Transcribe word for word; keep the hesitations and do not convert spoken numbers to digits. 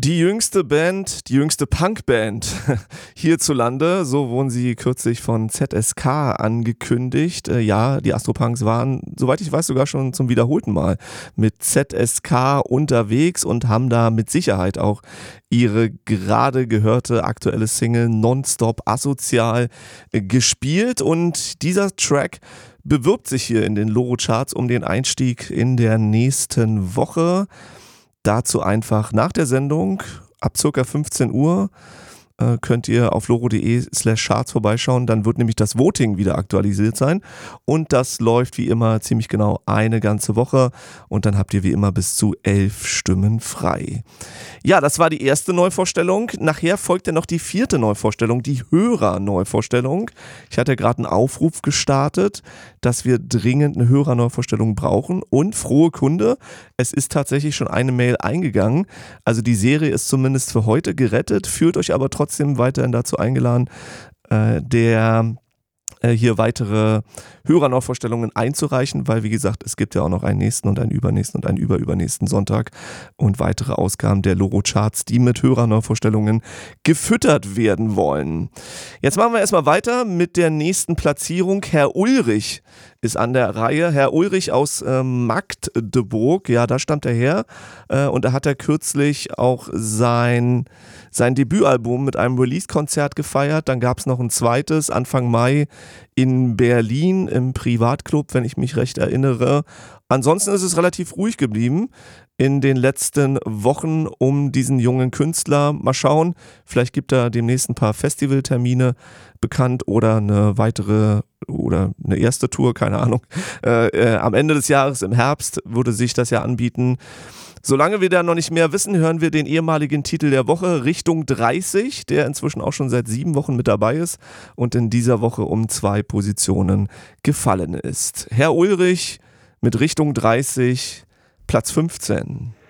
Die jüngste Band, die jüngste Punkband hierzulande, so wurden sie kürzlich von Z S K angekündigt. Äh, ja, die Astropunks waren, soweit ich weiß, sogar schon zum wiederholten Mal mit Z S K unterwegs und haben da mit Sicherheit auch ihre gerade gehörte aktuelle Single Nonstop Asozial äh, gespielt. Und dieser Track bewirbt sich hier in den Loro-Charts um den Einstieg in der nächsten Woche. Dazu einfach nach der Sendung ab circa fünfzehn Uhr äh, könnt ihr auf loro.de slash charts vorbeischauen. Dann wird nämlich das Voting wieder aktualisiert sein und das läuft wie immer ziemlich genau eine ganze Woche und dann habt ihr wie immer bis zu elf Stimmen frei. Ja, das war die erste Neuvorstellung. Nachher folgt ja noch die vierte Neuvorstellung, die Hörer-Neuvorstellung. Ich hatte gerade einen Aufruf gestartet, dass wir dringend eine Hörer-Neuvorstellung brauchen und frohe Kunde, es ist tatsächlich schon eine Mail eingegangen. Also die Serie ist zumindest für heute gerettet, fühlt euch aber trotzdem weiterhin dazu eingeladen, äh, der äh, hier weitere Hörerneuvorstellungen einzureichen, weil wie gesagt, es gibt ja auch noch einen nächsten und einen übernächsten und einen überübernächsten Sonntag und weitere Ausgaben der Loro-Charts, die mit Hörerneuvorstellungen gefüttert werden wollen. Jetzt machen wir erstmal weiter mit der nächsten Platzierung. Herr Ulrich ist an der Reihe. Herr Ulrich aus äh, Magdeburg, ja, da stammt er her äh, und da hat er kürzlich auch sein, sein Debütalbum mit einem Release-Konzert gefeiert. Dann gab es noch ein zweites Anfang Mai in Berlin im Privatclub, wenn ich mich recht erinnere. Ansonsten ist es relativ ruhig geblieben in den letzten Wochen um diesen jungen Künstler. Mal schauen, vielleicht gibt er demnächst ein paar Festivaltermine bekannt oder eine weitere oder eine erste Tour, keine Ahnung. Äh, äh, am Ende des Jahres, im Herbst, würde sich das ja anbieten. Solange wir da noch nicht mehr wissen, hören wir den ehemaligen Titel der Woche Richtung dreißig, der inzwischen auch schon seit sieben Wochen mit dabei ist und in dieser Woche um zwei Positionen gefallen ist. Herr Ulrich mit Richtung dreißig, Platz fünfzehn.